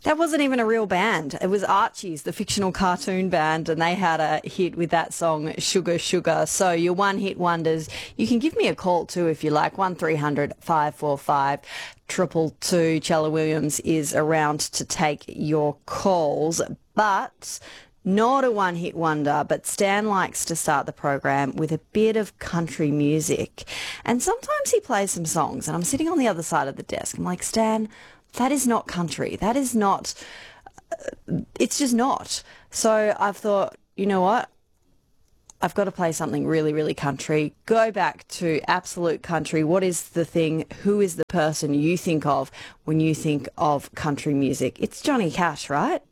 That wasn't even a real band. It was Archie's, the fictional cartoon band, and they had a hit with that song, Sugar Sugar. So your one-hit wonders, you can give me a call too if you like, 1300 545 222. Chella Williams is around to take your calls, but not a one-hit wonder, but Stan likes to start the program with a bit of country music. And sometimes he plays some songs, and I'm sitting on the other side of the desk. I'm like, Stan, that is not country. That is not, it's just not. So I've thought, you know what? I've got to play something really, really country. Go back to absolute country. What is the thing? Who is the person you think of when you think of country music? It's Johnny Cash, right?